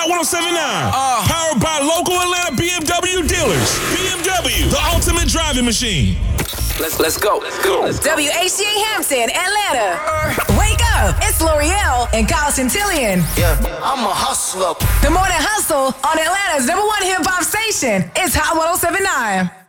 Hot 1079. Powered by local Atlanta BMW dealers. BMW, the ultimate driving machine. Let's go. WHCA Hampton, Atlanta. Wake up. It's L'Oreal and Kyle Santillion. Yeah, I'm a hustler. The Morning Hustle on Atlanta's #1 hip hop station. It's Hot 1079.